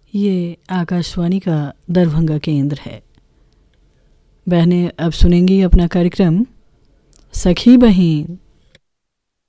ये आकाशवाणी का दरभंगा केंद्र है। बहनें अब सुनेंगी अपना कार्यक्रम सखी बहिन।